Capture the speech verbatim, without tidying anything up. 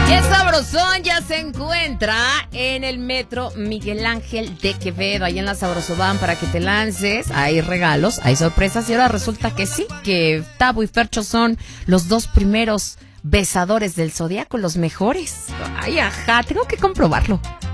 Y el Sabrosón ya se encuentra en el Metro Miguel Ángel de Quevedo, ahí en la Sabrosoban, para que te lances. Hay regalos, hay sorpresas, y ahora resulta que sí, que Tabo y Fercho son los dos primeros besadores del Zodiaco, los mejores. Ay, ajá, tengo que comprobarlo.